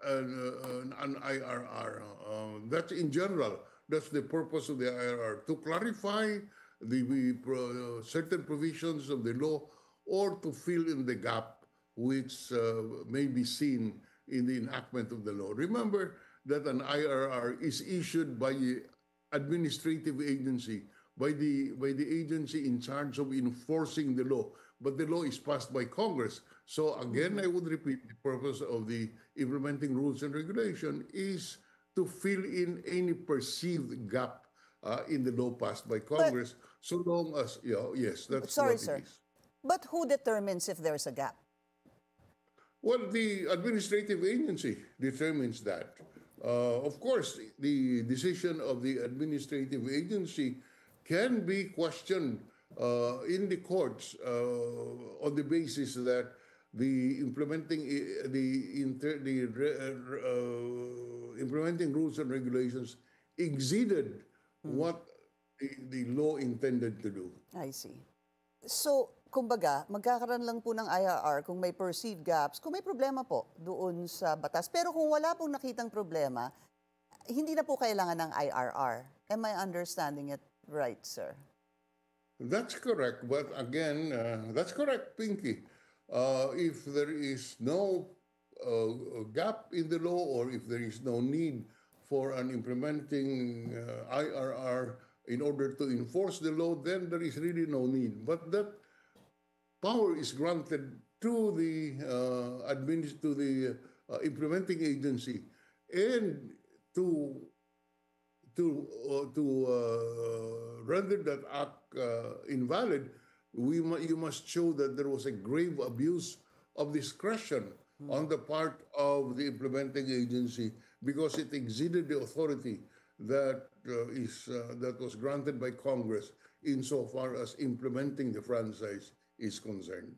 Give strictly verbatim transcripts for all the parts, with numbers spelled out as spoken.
an, uh, an I R R. Uh, that's in general. That's the purpose of the I R R, to clarify the, the pro, uh, certain provisions of the law, or to fill in the gap which uh, may be seen in the enactment of the law. Remember that an I R R is issued by the administrative agency, by the by the agency in charge of enforcing the law, but the law is passed by Congress. So again, I would repeat, the purpose of the implementing rules and regulation is to fill in any perceived gap uh, in the law passed by But, Congress, so long as, you know, yes, that's sorry, what it sir, is. but who determines if there's a gap? Well, the administrative agency determines that. Uh, of course, the decision of the administrative agency can be questioned uh, in the courts uh, on the basis that the implementing i- the inter, the re- uh, implementing rules and regulations exceeded what the, the law intended to do. I see. So, kumbaga, magkakaroon lang po ng I R R kung may perceived gaps, kung may problema po doon sa batas. Pero kung wala pong nakitang problema, hindi na po kailangan ng I R R. Am I understanding it right, sir? That's correct. But again, uh, that's correct, Pinky. Uh, if there is no uh, gap in the law, or if there is no need for an implementing uh, I R R in order to enforce the law, then there is really no need. But that power is granted to the uh, administ- to the uh, implementing agency, and to to uh, to uh, render that act uh, invalid, we mu- you must show that there was a grave abuse of discretion on the part of the implementing agency, because it exceeded the authority that uh, is uh, that was granted by Congress insofar as implementing the franchise is concerned.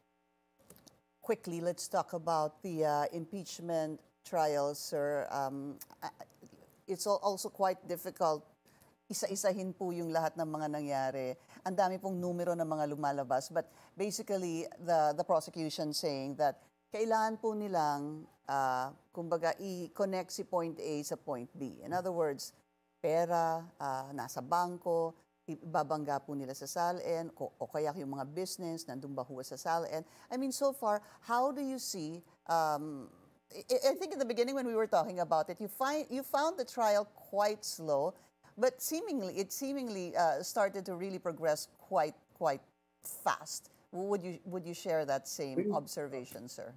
Quickly, let's talk about the uh, impeachment trial, sir. Um, uh, it's al- also quite difficult. Isa-isahin po yung lahat ng mga nangyari. Ang dami pong numero ng mga lumalabas. But basically, the, the prosecution saying that kailangan po nilang, uh, kumbaga, i-connect si point A sa point B. In other words, pera, uh, nasa bangko, ibabangga po nila sa SALN, o, o kaya yung mga business, nandun ba ho sa SALN. I mean, so far, how do you see, um, I, I think in the beginning when we were talking about it, you, find, you found the trial quite slow, but seemingly, it seemingly uh, started to really progress quite, quite fast. Would you, would you share that same observation, sir?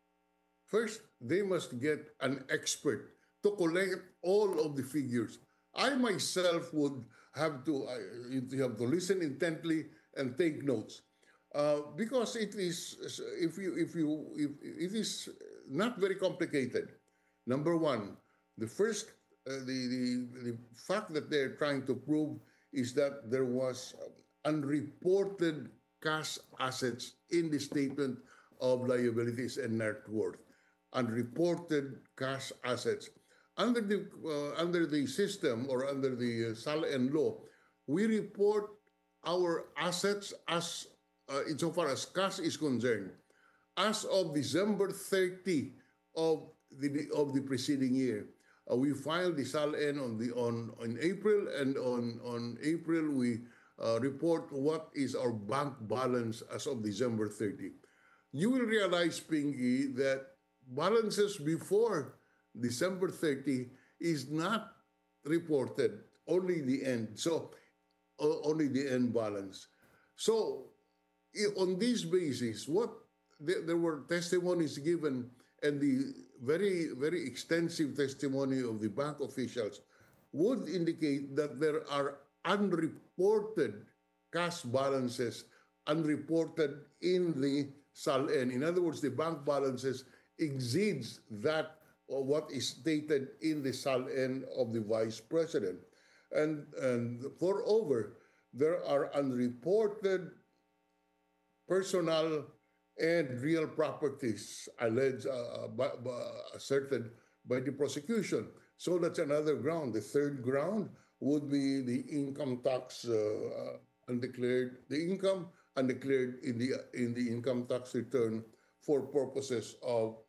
First, they must get an expert to collect all of the figures. I myself would have to uh, you have to listen intently and take notes, uh, because it is if you if you if it is not very complicated. Number one, the first uh, the, the the fact that they're trying to prove is that there was unreported cash assets in the statement of liabilities and net worth. Unreported cash assets. Under the uh, under the system, or under the uh, SALN law, we report our assets as uh, insofar as cash is concerned, as of December thirtieth of the of the preceding year. Uh, we filed the SALN on the on on April, and on on April we uh, report what is our bank balance as of December thirtieth. You will realize, Pinky, that balances before December thirtieth is not reported, only the end. So, o- only the end balance. So, i- on this basis, what there, there were testimonies given, and the very, very extensive testimony of the bank officials would indicate that there are unreported cash balances, unreported in the SALN. In other words, the bank balances exceeds that or what is stated in the SALN of the Vice President. And, and moreover, there are unreported personal and real properties alleged, uh, by, by, asserted by the prosecution. So that's another ground. The third ground would be the income tax uh, undeclared, the income undeclared in the in the income tax return for purposes of